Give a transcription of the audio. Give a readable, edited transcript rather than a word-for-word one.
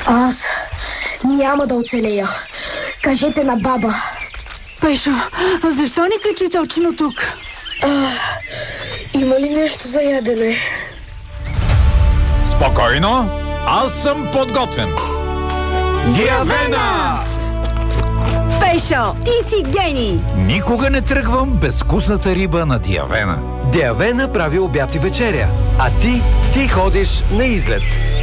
Аз няма да оцелея. Кажете на баба. Пешо, защо ни качи точно тук? Има ли нещо за ядене? Спокойно, аз съм подготвен. Диавена! Пешо, ти си гений! Никога не тръгвам без вкусната риба на Диавена. Диавена прави обяд и вечеря, а ти ходиш на излет.